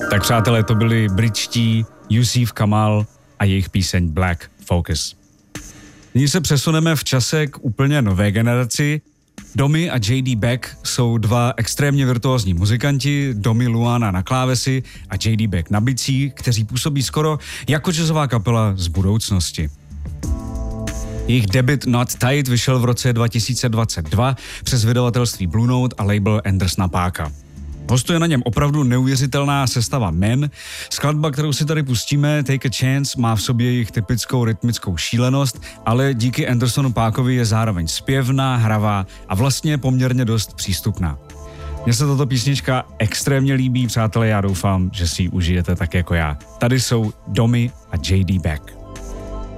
Tak přátelé, to byli britští Yusuf Kamal a jejich píseň Black Focus. Nyní se přesuneme v čase k úplně nové generaci. Domi a J.D. Beck jsou dva extrémně virtuózní muzikanti, Domi Luana na klávesi a J.D. Beck na bicí, kteří působí skoro jako jazzová kapela z budoucnosti. Jejich debut Not Tight vyšel v roce 2022 přes vydavatelství Blue Note a label Andersona Paaka. Hostuje na něm opravdu neuvěřitelná sestava men. Skladba, kterou si tady pustíme, Take a Chance, má v sobě jejich typickou rytmickou šílenost, ale díky Andersonu Paakovi je zároveň zpěvná, hravá a vlastně poměrně dost přístupná. Mně se tato písnička extrémně líbí, přátelé, já doufám, že si ji užijete tak jako já. Tady jsou Domi a J.D. Beck.